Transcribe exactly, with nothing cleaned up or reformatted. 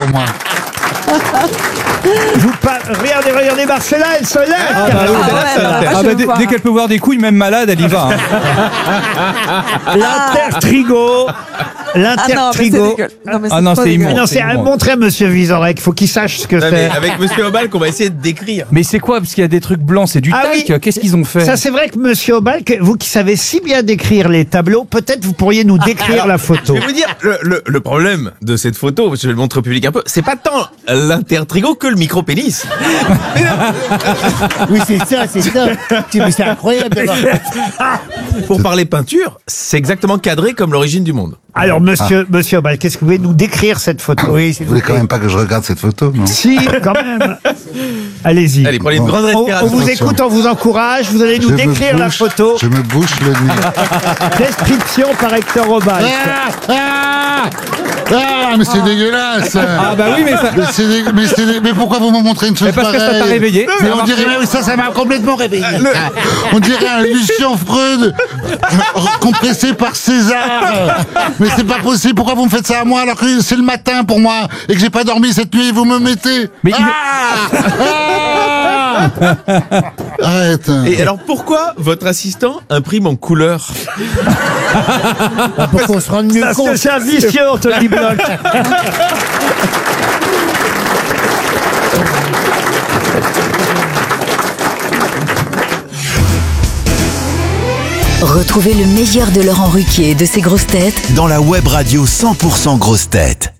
moi. Vous pa- regardez, regardez Marcella, elle se lève. Ah, bah, oui, Ah, c'est ouais, là, ça bah, l'intéresse. moi, Ah je bah, veux dès, voir. dès qu'elle peut voir des couilles, même malade, elle y va. hein. L'intertrigo. Ah non, mais c'est L'intertrigo. dégueulasse. Non, mais Ah non, trop c'est dégueulasse. immonde. non, c'est à montrer à Monsieur Vizorek. Il faut qu'il sache ce que Non, mais c'est. avec Monsieur Obal qu'on va essayer de décrire. Mais c'est quoi? Parce qu'il y a des trucs blancs, c'est du Ah talc. oui. Qu'est-ce qu'ils ont fait? Ça, c'est vrai que Monsieur Obal, que vous qui savez si bien décrire les tableaux, peut-être vous pourriez nous décrire la photo. Je vais vous dire, le, le, le problème de cette photo, je vais le montrer au public un peu, c'est pas tant l'intertrigo que le micro-pénis. Oui, c'est ça, c'est ça. Mais c'est incroyable d'avoir... Pour parler peinture, c'est exactement cadré comme l'origine du monde. Alors, Monsieur, Monsieur Obal, qu'est-ce que vous pouvez nous décrire cette photo? Oui, Vous voulez quand même pas que je regarde cette photo, non? Si, quand même. Allez-y. Allez, prenez une grande On, on respiration. vous écoute, on vous encourage. Vous allez nous Je me décrire la bouche- photo. Je me bouche le nez. Description par Hector Obal. Ah, ah, ah, mais c'est dégueulasse. Ah bah oui, mais ça... Mais, c'est dé- mais, c'est dé- mais pourquoi vous me montrez une chose Mais parce que ça pareille t'a réveillé. Mais Ça a on marché. dirait, mais ça, ça m'a complètement réveillé. On dirait un Lucien Freud compressé par César. Mais c'est pas possible. Pourquoi vous me faites ça à moi alors que c'est le matin pour moi et que j'ai pas dormi cette nuit? Vous me mettez. Mais il- Ah, ah Arrête. Et alors pourquoi votre assistant imprime en couleur? Pour qu'on se rende mieux Parce que compte. c'est un vicieux, Anthony Bloch. Retrouvez le meilleur de Laurent Ruquier et de ses grosses têtes Dans la web radio cent pour cent grosses têtes.